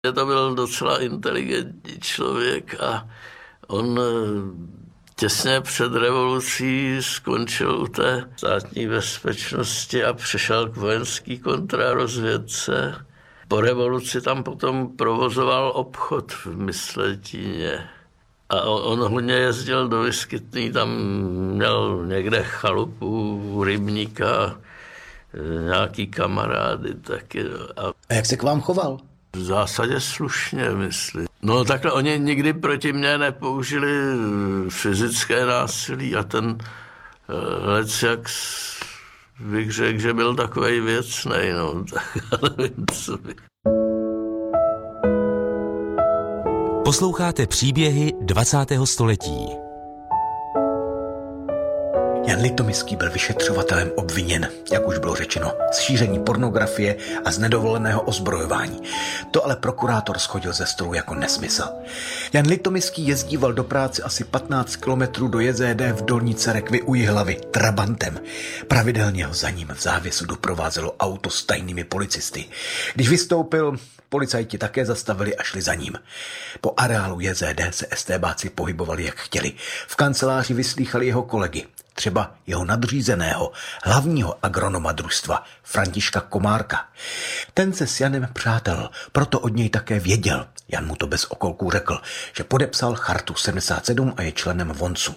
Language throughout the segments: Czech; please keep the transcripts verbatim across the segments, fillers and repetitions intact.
To byl docela inteligentní člověk a on těsně před revolucí skončil u té státní bezpečnosti a přešel k vojenský kontrarozvědce. Po revoluci tam potom provozoval obchod v Mysletíně. A on hodně jezdil do Vyskytný, tam měl někde chalupu u rybníka, nějaký kamarády taky. A, a jak se k vám choval? V zásadě slušně, myslím. No takhle oni nikdy proti mně nepoužili fyzické násilí a ten lec, jak bych řekl, že byl takovej věcnej, no, tak nevím, co bych. Posloucháte příběhy dvacátého století. Jan Litoměřský byl vyšetřovatelem obviněn, jak už bylo řečeno, z šíření pornografie a z nedovoleného ozbrojování. To ale prokurátor shodil ze stolu jako nesmysl. Jan Litoměřský jezdíval do práce asi patnáct kilometrů do J Z D v Dolní Cerekvi u Jihlavy trabantem. Pravidelně ho za ním v závěsu doprovázelo auto s tajnými policisty. Když vystoupil, policajti také zastavili a šli za ním. Po areálu J Z D se estébáci pohybovali jak chtěli. V kanceláři vyslýchali jeho kolegy. Třeba jeho nadřízeného, hlavního agronoma družstva, Františka Komárka. Ten se s Janem přátel, proto od něj také věděl. Jan mu to bez okolků řekl, že podepsal chartu sedmdesát sedm a je členem Voncu.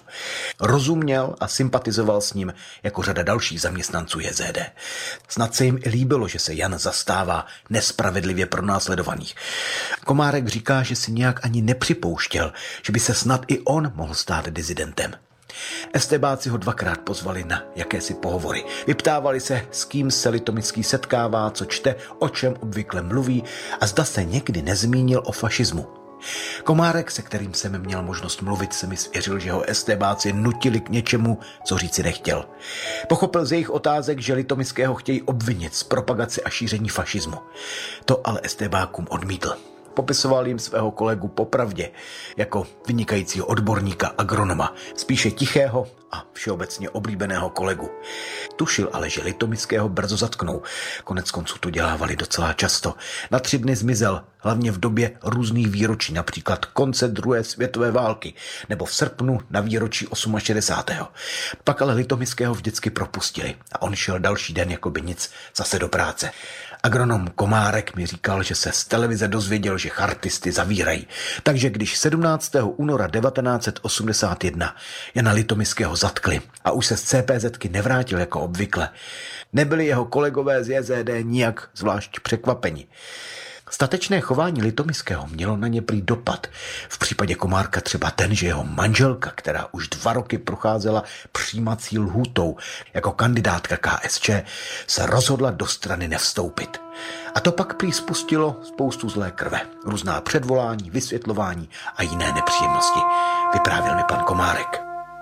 Rozuměl a sympatizoval s ním jako řada dalších zaměstnanců J Z D. Snad se jim i líbilo, že se Jan zastává nespravedlivě pronásledovaných. Komárek říká, že si nějak ani nepřipouštěl, že by se snad i on mohl stát dizidentem. Estébáci ho dvakrát pozvali na jakési pohovory. Vyptávali se, s kým se Litoměřský setkává, co čte, o čem obvykle mluví a zda se někdy nezmínil o fašismu. Komárek, se kterým jsem měl možnost mluvit, se mi svěřil, že ho estébáci nutili k něčemu, co říci nechtěl. Pochopil z jejich otázek, že Litoměřského chtějí obvinit z propagace a šíření fašismu. To ale estébákům odmítl. Popisoval jim svého kolegu popravdě jako vynikajícího odborníka agronoma, spíše tichého a všeobecně oblíbeného kolegu. Tušil ale, že Litoměřského brzo zatknou. Konec konců to dělávali docela často. Na tři dny zmizel, hlavně v době různých výročí, například konce druhé světové války, nebo v srpnu na výročí šedesátého osmého Pak ale Litoměřského vždycky propustili a on šel další den jako by nic zase do práce. Agronom Komárek mi říkal, že se z televize dozvěděl, že chartisty zavírají. Takže když sedmnáctého února devatenáct set osmdesát jedna Jana Litoměřského zatkli a už se z C P Z ky nevrátil jako obvykle, nebyli jeho kolegové z J Z D nijak zvlášť překvapeni. Statečné chování Litoměřského mělo na ně prý dopad. V případě Komárka třeba ten, že jeho manželka, která už dva roky procházela přijímací lhůtou jako kandidátka K S Č, se rozhodla do strany nevstoupit. A to pak prý spustilo spoustu zlé krve, různá předvolání, vysvětlování a jiné nepříjemnosti, vyprávěl mi pan Komárek.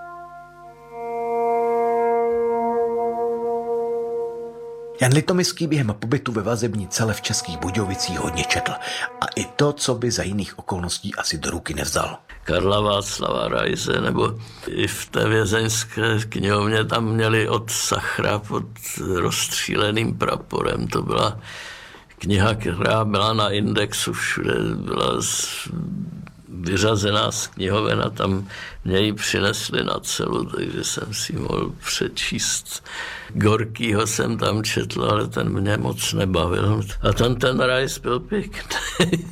Jan Litoměřský během pobytu ve vazební cele v Českých Budějovicích hodně četl. A i to, co by za jiných okolností asi do ruky nevzal. Karla Václava Raise, nebo i v té vězeňské knihovně tam měli od Sachra pod rozstříleným praporem. To byla kniha, která byla na Indexu všude, byla vyřazená z knihoven a tam mě ji přinesli na celu, takže jsem si mohl přečíst. Gorkýho jsem tam četl, ale ten mě moc nebavil. A ten ten Rais byl pěkný.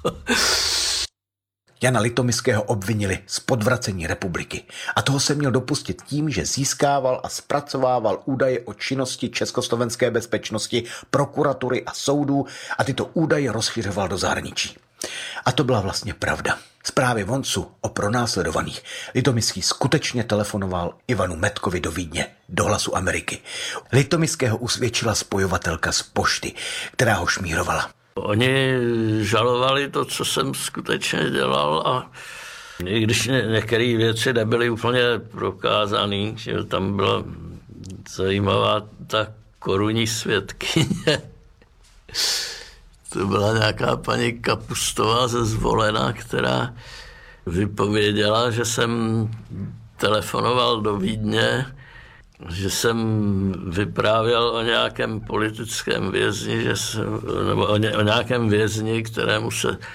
Jana Litoměřského obvinili z podvracení republiky a toho se měl dopustit tím, že získával a zpracovával údaje o činnosti československé bezpečnosti, prokuratury a soudů a tyto údaje rozšiřoval do zahraničí. A to byla vlastně pravda. Zprávy Voncu o pronásledovaných Litoměřský skutečně telefonoval Ivanu Metkovi do Vídně, do Hlasu Ameriky. Litoměřského usvědčila spojovatelka z pošty, která ho šmírovala. Oni žalovali to, co jsem skutečně dělal a i když některé věci nebyly úplně prokázané, že tam byla zajímavá ta korunní svědkyně. To byla nějaká paní Kapustová ze Zvolena, která vypověděla, že jsem telefonoval do Vídně že jsem vyprávěl o nějakém politickém vězni, že jsem, nebo o, ně, o nějakém vězni, kterému se